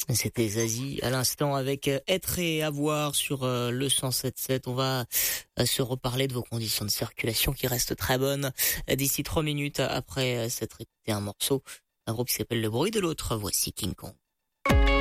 C'était Zazie à l'instant avec Être et Avoir sur le 107.7. On va se reparler de vos conditions de circulation qui restent très bonnes d'ici 3 minutes après s'être écouté un morceau. Un groupe qui s'appelle Le Bruit de l'Autre. Voici King Kong.